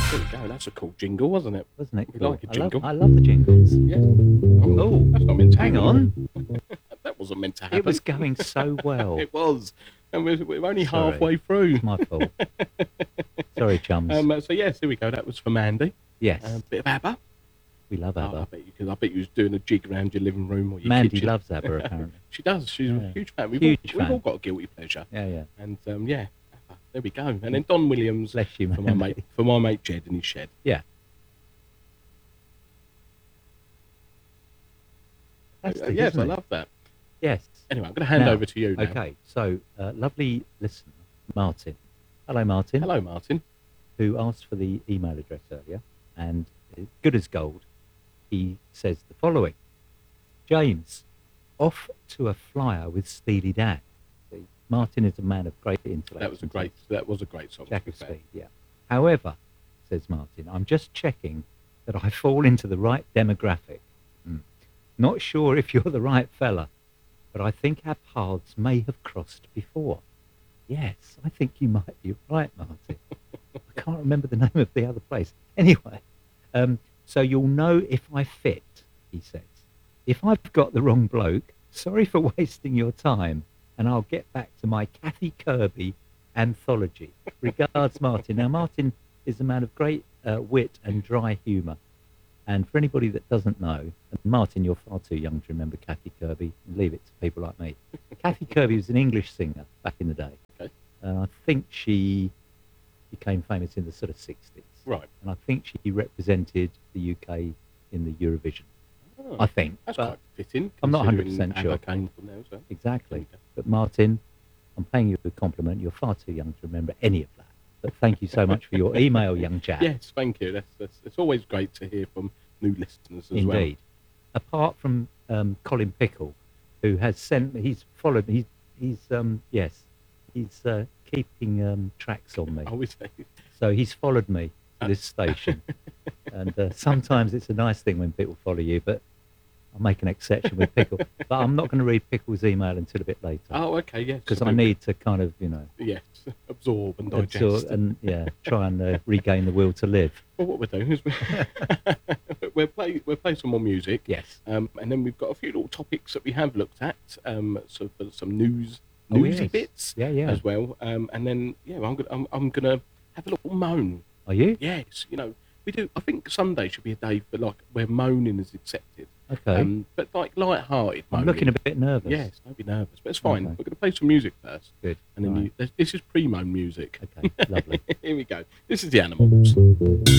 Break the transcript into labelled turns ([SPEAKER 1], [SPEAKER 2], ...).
[SPEAKER 1] There we go. That's a cool jingle, wasn't it?
[SPEAKER 2] Wasn't it
[SPEAKER 1] We
[SPEAKER 2] cool?
[SPEAKER 1] like a jingle.
[SPEAKER 2] I love the jingles.
[SPEAKER 1] Yeah.
[SPEAKER 2] Oh,
[SPEAKER 1] that's not meant to
[SPEAKER 2] hang
[SPEAKER 1] happen.
[SPEAKER 2] on.
[SPEAKER 1] That wasn't meant to happen.
[SPEAKER 2] It was going so well.
[SPEAKER 1] It was. And we're only
[SPEAKER 2] Sorry.
[SPEAKER 1] halfway through.
[SPEAKER 2] It's my fault. Sorry, chums.
[SPEAKER 1] So yes, here we go. That was for Mandy.
[SPEAKER 2] Yes,
[SPEAKER 1] Bit of ABBA.
[SPEAKER 2] we love
[SPEAKER 1] I
[SPEAKER 2] ABBA.
[SPEAKER 1] bet you was doing a jig around your living room or your
[SPEAKER 2] Mandy
[SPEAKER 1] kitchen.
[SPEAKER 2] loves ABBA, apparently.
[SPEAKER 1] She does. She's a
[SPEAKER 2] Yeah.
[SPEAKER 1] huge fan.
[SPEAKER 2] Huge
[SPEAKER 1] We've
[SPEAKER 2] fan.
[SPEAKER 1] all got a guilty pleasure.
[SPEAKER 2] Yeah.
[SPEAKER 1] And yeah, ABBA. There we go. And then Don Williams
[SPEAKER 2] Bless you,
[SPEAKER 1] for my mate Jed in his shed.
[SPEAKER 2] Yeah. Fantastic,
[SPEAKER 1] Yes,
[SPEAKER 2] isn't
[SPEAKER 1] I
[SPEAKER 2] it?
[SPEAKER 1] love that.
[SPEAKER 2] Yes.
[SPEAKER 1] Anyway, I'm going to hand
[SPEAKER 2] Now,
[SPEAKER 1] over to you now.
[SPEAKER 2] Okay, so lovely listener, Martin. Hello, Martin.
[SPEAKER 1] Hello, Martin.
[SPEAKER 2] Who asked for the email address earlier, and good as gold, he says the following. James, off to a flyer with Steely Dan. See, Martin is a man of great intellect.
[SPEAKER 1] That was a great song.
[SPEAKER 2] Jack
[SPEAKER 1] to be
[SPEAKER 2] of
[SPEAKER 1] fair.
[SPEAKER 2] Speed, yeah. However, says Martin, I'm just checking that I fall into the right demographic. Not sure if you're the right fella, but I think our paths may have crossed before. Yes, I think you might be right, Martin. I can't remember the name of the other place. Anyway, so you'll know if I fit, he says. If I've got the wrong bloke, sorry for wasting your time, and I'll get back to my Kathy Kirby anthology. Regards, Martin. Now, Martin is a man of great wit and dry humour. And for anybody that doesn't know, and Martin, you're far too young to remember Kathy Kirby. Leave it to people like me. Kathy Kirby was an English singer back in the day.
[SPEAKER 1] Okay.
[SPEAKER 2] I think she became famous in the sort of 60s.
[SPEAKER 1] Right.
[SPEAKER 2] And I think she represented the UK in the Eurovision.
[SPEAKER 1] Oh,
[SPEAKER 2] I think.
[SPEAKER 1] that's
[SPEAKER 2] But
[SPEAKER 1] quite fitting.
[SPEAKER 2] I'm not 100%
[SPEAKER 1] considering
[SPEAKER 2] sure.
[SPEAKER 1] ABBA came from there as well.
[SPEAKER 2] Exactly. But Martin, I'm paying you a compliment. You're far too young to remember any of that. But thank you so much for your email, young chap.
[SPEAKER 1] Yes, thank you. It's always great to hear from new listeners as well.
[SPEAKER 2] Indeed. Apart from Colin Pickle, who has sent me, he's followed me. He's keeping tracks on me.
[SPEAKER 1] Oh, is he?
[SPEAKER 2] So he's followed me to this station. And sometimes it's a nice thing when people follow you, but I'll make an exception with Pickle. But I'm not going to read Pickle's email until a bit later.
[SPEAKER 1] Oh, okay, yes.
[SPEAKER 2] Because I need to kind of,
[SPEAKER 1] Yes, absorb and digest.
[SPEAKER 2] and try and regain the will to live.
[SPEAKER 1] Well, what we're doing is we'll play some more music.
[SPEAKER 2] Yes.
[SPEAKER 1] And then we've got a few little topics that we have looked at. So for some newsy
[SPEAKER 2] yes.
[SPEAKER 1] bits.
[SPEAKER 2] Yeah.
[SPEAKER 1] As well. And then I'm gonna have a little moan.
[SPEAKER 2] Are you?
[SPEAKER 1] Yes. We do. I think Sunday should be a day for where moaning is accepted.
[SPEAKER 2] Okay.
[SPEAKER 1] But light-hearted.
[SPEAKER 2] I'm
[SPEAKER 1] moaning.
[SPEAKER 2] looking a bit nervous.
[SPEAKER 1] Yes, don't be nervous, but it's fine.
[SPEAKER 2] Okay.
[SPEAKER 1] We're going to play some music first.
[SPEAKER 2] Good.
[SPEAKER 1] And then
[SPEAKER 2] Right.
[SPEAKER 1] this is pre-moan music.
[SPEAKER 2] Okay, lovely.
[SPEAKER 1] Here we go. This is the Animals.